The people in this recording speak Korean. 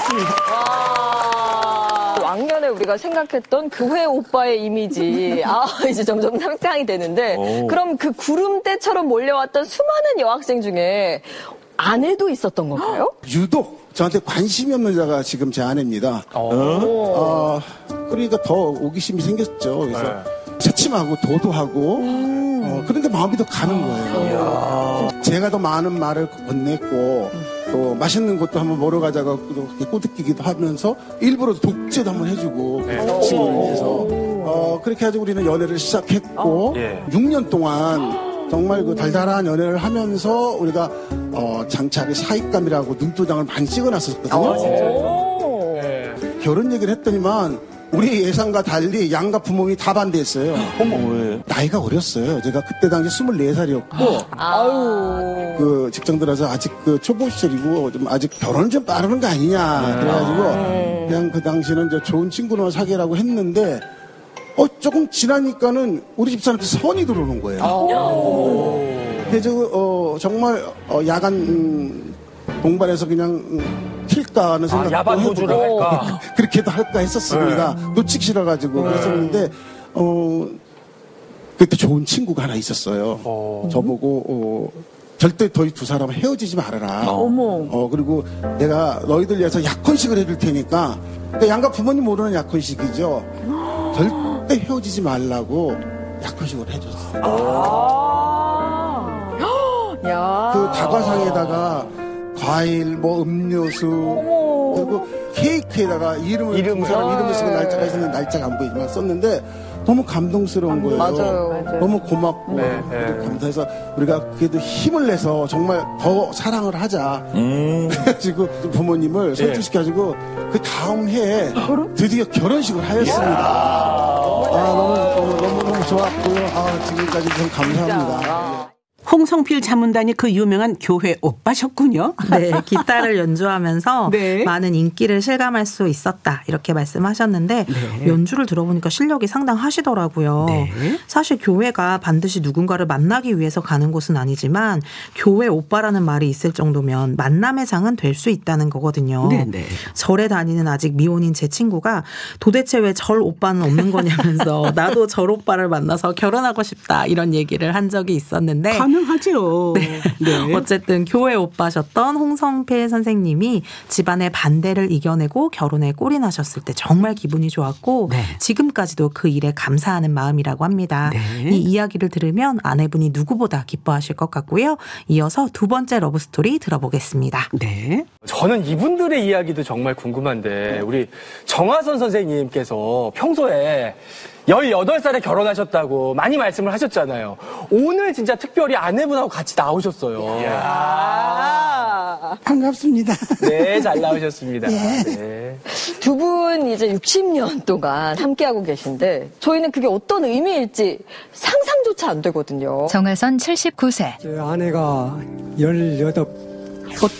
맞습니다. 왕년에 우리가 생각했던 교회 오빠의 이미지, 이제 점점 상상이 되는데, 그럼 그 구름대처럼 몰려왔던 수많은 여학생 중에 아내도 있었던 건가요? 유독 저한테 관심이 없는 자가 지금 제 아내입니다. 그러니까 더 오기심이 생겼죠. 그래서 새침하고 도도하고, 그런데 마음이 더 가는 거예요. 제가 더 많은 말을 건넸고, 또 맛있는 것도 한번 먹으러 가자고 이렇게 꼬드기기도 하면서 일부러 독재도 한번 해주고, 친구를 위해서. 그렇게 해가지고 우리는 연애를 시작했고, 6년 동안 정말 그 달달한 연애를 하면서 우리가 장차를 사익감이라고 눈도장을 많이 찍어놨었거든요. 결혼 얘기를 했더니만 우리 예상과 달리 양가 부모님이 다 반대했어요. 나이가 어렸어요. 제가 그때 당시 24살이었고 그 직장 들어서 아직 그 초보 시절이고 좀 아직 결혼은 좀 빠르는 거 아니냐 그래가지고 그냥 그 당시는 이제 좋은 친구나 사귀라고 했는데 조금 지나니까는 우리 집사람한테 선이 들어오는 거예요. 그래서 정말 야간 동반해서 그냥 킬까 하는 생각도 야반 도주를 할까? 그렇게도 할까 했었습니다. 놓치기 싫어가지고 그랬었는데 그때 좋은 친구가 하나 있었어요. 저보고 절대 너희 두 사람 헤어지지 말아라. 그리고 내가 너희들 위해서 약혼식을 해줄 테니까 그러니까 양가 부모님 모르는 약혼식이죠. 절대 헤어지지 말라고 약혼식을 해줬어요. 그 다과상에다가 과일, 뭐 음료수, 그리고 케이크에다가 두 사람 이름을 쓰고 날짜가 있었는데 날짜가 안 보이지만 썼는데 너무 감동스러운 거예요. 맞아요. 너무 고맙고 감사해서 우리가 그래도 힘을 내서 정말 더 사랑을 하자. 그래가지고 부모님을 설득시켜가지고 그 다음 해에 드디어 결혼식을 하였습니다. 너무 좋았고요. 지금까지 참 감사합니다. 홍성필 자문단이 그 유명한 교회 오빠셨군요. 네, 기타를 연주하면서 많은 인기를 실감할 수 있었다 이렇게 말씀하셨는데 연주를 들어보니까 실력이 상당하시더라고요. 사실 교회가 반드시 누군가를 만나기 위해서 가는 곳은 아니지만 교회 오빠라는 말이 있을 정도면 만남의 장은 될 수 있다는 거거든요. 절에 다니는 아직 미혼인 제 친구가 도대체 왜 절 오빠는 없는 거냐면서 나도 절 오빠를 만나서 결혼하고 싶다 이런 얘기를 한 적이 있었는데 가능하죠. 어쨌든 교회 오빠셨던 홍성필 선생님이 집안의 반대를 이겨내고 결혼에 꼴이 나셨을 때 정말 기분이 좋았고 지금까지도 그 일에 감사하는 마음이라고 합니다. 이 이야기를 들으면 아내분이 누구보다 기뻐하실 것 같고요. 이어서 두 번째 러브스토리 들어보겠습니다. 저는 이분들의 이야기도 정말 궁금한데 우리 정하선 선생님께서 평소에 18살에 결혼하셨다고 많이 말씀을 하셨잖아요. 오늘 진짜 특별히 아내분하고 같이 나오셨어요. 반갑습니다. 네, 잘 나오셨습니다. 두 분 이제 60년 동안 함께하고 계신데 저희는 그게 어떤 의미일지 상상조차 안 되거든요. 정하선 79세. 제 아내가 18